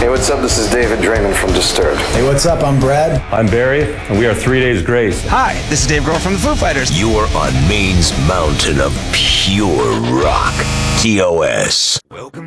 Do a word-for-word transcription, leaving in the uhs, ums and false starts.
Hey, what's up? This is David Draymond from Disturbed. Hey, what's up? I'm Brad. I'm Barry, and we are Three Days Grace. Hi, this is Dave Grohl from the Foo Fighters. You're on Maine's mountain of pure rock. T O S. Welcome.